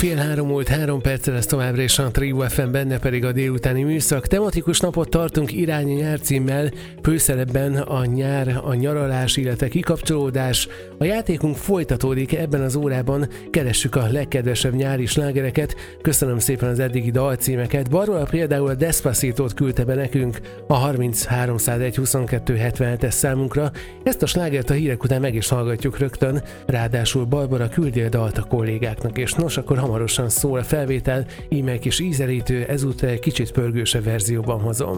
2:30 múlt 3 perccel, lesz továbbra is a Trio FM, benne pedig a délutáni műszak. Tematikus napot tartunk Irány nyár címmel, főszerepben a nyár, a nyaralás, illetve kikapcsolódás. A játékunk folytatódik, ebben az órában keressük a legkedvesebb nyári slágereket. Köszönöm szépen az eddigi dalcímeket. Barbara például a Despacitót küldte be nekünk a 3301 22 77-es számunkra. Ezt a slágert a hírek után meg is hallgatjuk rögtön, ráadásul Barbara küldél dalt a kollégáknak, és nos, akkor hamarosan szól a felvétel, íme kis ízelítő, ezúttal egy kicsit pörgősebb verzióban hozom.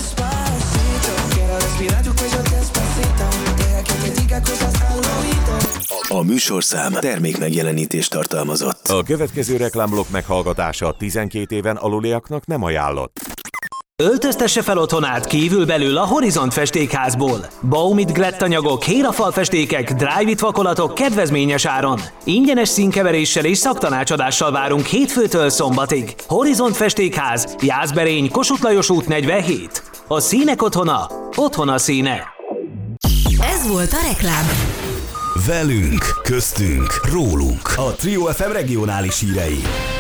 A műsorszám termékmegjelenítést tartalmazott. A következő reklámblokk meghallgatása 12 éven aluliaknak nem ajánlott. Öltöztesse fel otthonát kívül-belül a Horizont festékházból. Baumit glettanyagok, hérafalfestékek, dry-vit vakolatok kedvezményes áron. Ingyenes színkeveréssel és szaktanácsadással várunk hétfőtől szombatig. Horizont festékház, Jászberény, Kossuth Lajos út 47. A színek otthona, otthona színe. Ez volt a reklám. Velünk, köztünk, rólunk. A Trio FM regionális hírei.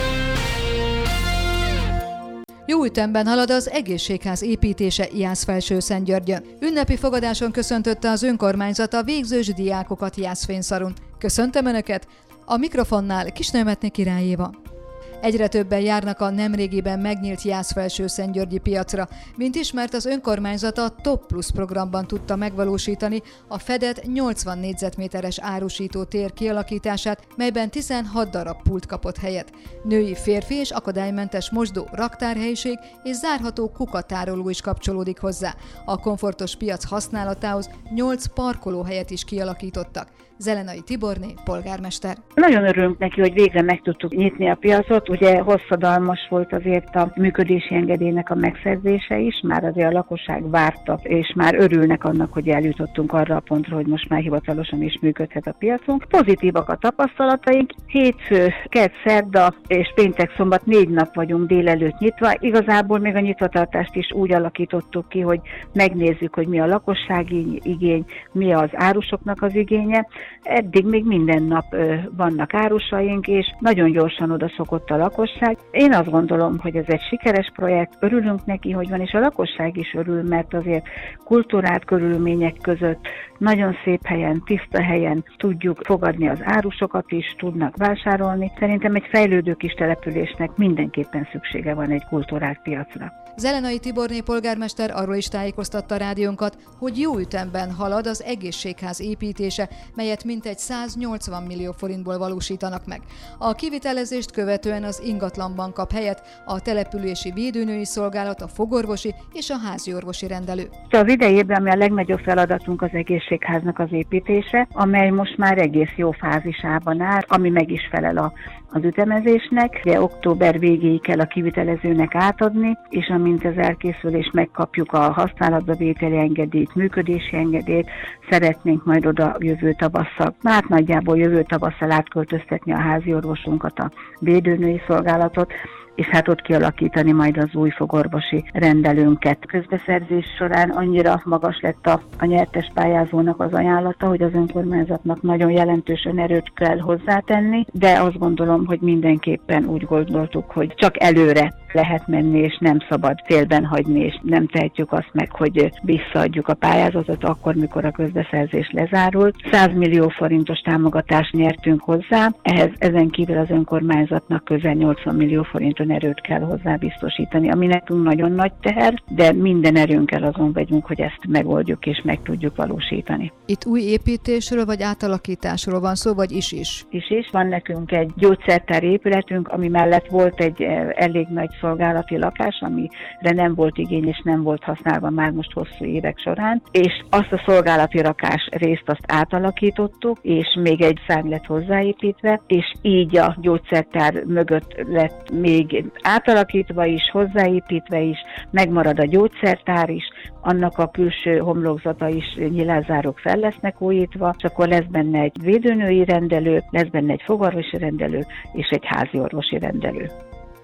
Jó ütemben halad az egészségház építése Jászfelsőszentgyörgyön. Ünnepi fogadáson köszöntötte az önkormányzat a végzős diákokat Jászfényszarun. Köszöntöm Önöket! A mikrofonnál Kisnőmetné Király Éva. Egyre többen járnak a nemrégiben megnyílt Jászfelsőszentgyörgyi piacra. Mint ismert, az önkormányzat a Top Plus programban tudta megvalósítani a fedett 80 négyzetméteres árusító tér kialakítását, melyben 16 darab pult kapott helyet. Női, férfi és akadálymentes mosdó, raktárhelyiség és zárható kukatároló is kapcsolódik hozzá. A komfortos piac használatához 8 parkolóhelyet is kialakítottak. Zelenai Tiborné, polgármester. Nagyon örülünk neki, hogy végre meg tudtuk nyitni a piacot. Ugye hosszadalmas volt azért a működési engedélynek a megszerzése is, már azért a lakosság várta, és már örülnek annak, hogy eljutottunk arra a pontra, hogy most már hivatalosan is működhet a piacunk. Pozitívak a tapasztalataink. Hétfő, kedd, szerda és péntek, szombat 4 nap vagyunk délelőtt nyitva. Igazából még a nyitvatartást is úgy alakítottuk ki, hogy megnézzük, hogy mi a lakossági igény, mi az árusoknak az igénye. Eddig még minden nap vannak árusaink, és nagyon gyorsan oda szokott a lakosság. Én azt gondolom, hogy ez egy sikeres projekt, örülünk neki, hogy van, és a lakosság is örül, mert azért kultúrált körülmények között nagyon szép helyen, tiszta helyen tudjuk fogadni az árusokat is, tudnak vásárolni. Szerintem egy fejlődő kis településnek mindenképpen szüksége van egy kultúrált piacra. Zelenai Tiborné polgármester arról is tájékoztatta a rádiónkat, hogy jó ütemben halad az egészségház építése, melyet mintegy 180 millió forintból valósítanak meg. A kivitelezést követően az ingatlanban kap helyet a települési védőnői szolgálat, a fogorvosi és a háziorvosi rendelő. Az idei évben ami a legnagyobb feladatunk az egészségháznak az építése, amely most már egész jó fázisában áll, ami meg is felel az ütemezésnek. Ugye október végéig kell a kivitelezőnek átadni, és amint ez elkészül és megkapjuk a használatba vételi engedélyt, működési engedélyt, szeretnénk majd oda jövő tavasszal, hát nagyjából jövő tavasszal átköltöztetni a házi orvosunkat, a védőnői szolgálatot, és hát ott kialakítani majd az új fogorvosi rendelőnket. Közbeszerzés során annyira magas lett a nyertes pályázónak az ajánlata, hogy az önkormányzatnak nagyon jelentős önerőt kell hozzátenni, de azt gondolom, hogy mindenképpen úgy gondoltuk, hogy csak előre lehet menni, és nem szabad félben hagyni, és nem tehetjük azt meg, hogy visszaadjuk a pályázatot akkor, mikor a közbeszerzés lezárult. 100 millió forintos támogatást nyertünk hozzá, ezen kívül az önkormányzatnak közel 80 millió forintos erőt kell hozzá biztosítani, ami nekünk nagyon nagy teher, de minden erőnkkel azon vagyunk, hogy ezt megoldjuk és meg tudjuk valósítani. Itt új építésről vagy átalakításról van szó, vagy is? Is. Van nekünk egy gyógyszertári épületünk, ami mellett volt egy elég nagy szolgálati lakás, amire nem volt igény és nem volt használva már most hosszú évek során, és azt a szolgálati lakás részt azt átalakítottuk, és még egy szárny lett hozzáépítve, és így a gyógyszertár mögött lett még átalakítva is, hozzáépítve is, megmarad a gyógyszertár is, annak a külső homlokzata is nyilázzárok fel lesznek újítva, és akkor lesz benne egy védőnői rendelő, lesz benne egy fogorvosi rendelő és egy háziorvosi rendelő.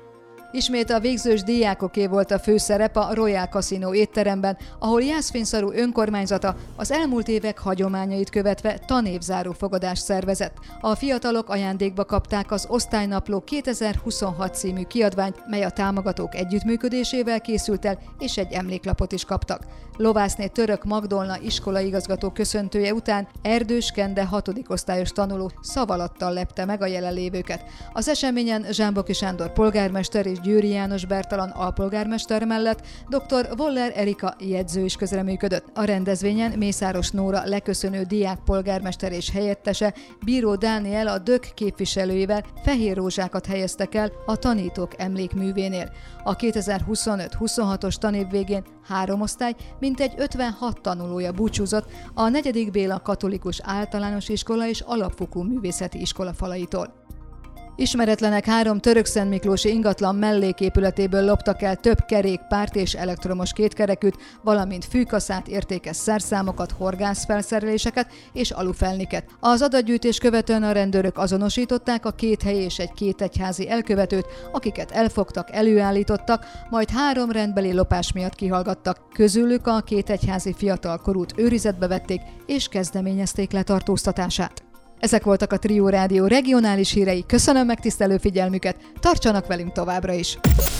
Ismét a végzős diákoké volt a főszerep a Royal Casino étteremben, ahol Jászfényszaru önkormányzata az elmúlt évek hagyományait követve tanévzáró fogadást szervezett. A fiatalok ajándékba kapták az Osztálynapló 2026 című kiadványt, mely a támogatók együttműködésével készült el, és egy emléklapot is kaptak. Lovászné Török Magdolna iskolaigazgató köszöntője után Erdős Kende 6. osztályos tanuló szavalattal lepte meg a jelenlévőket. Az eseményen Zsámboki Sándor polgármester és Győri János Bertalan alpolgármester mellett dr. Voller Erika jegyző is közreműködött. A rendezvényen Mészáros Nóra leköszönő diák polgármester és helyettese, Bíró Dániel a DÖK képviselőivel fehér rózsákat helyeztek el a tanítók emlékművénél. A 2025-26-os tanév végén 3 osztály, mintegy 56 tanulója búcsúzott a 4. Béla Katolikus Általános Iskola és Alapfokú Művészeti Iskola falaitól. Ismeretlenek 3 törökszentmiklósi ingatlan melléképületéből loptak el több kerékpárt és elektromos kétkerekűt, valamint fűkaszát, értékes szerszámokat, horgászfelszereléseket és alufelniket. Az adatgyűjtés követően a rendőrök azonosították a 2 helyi és egy 2 egyházi elkövetőt, akiket elfogtak, előállítottak, majd 3 rendbeli lopás miatt kihallgattak. Közülük a 2 egyházi fiatalkorút őrizetbe vették és kezdeményezték letartóztatását. Ezek voltak a Trio Rádió regionális hírei. Köszönöm megtisztelő figyelmüket, tartsanak velünk továbbra is!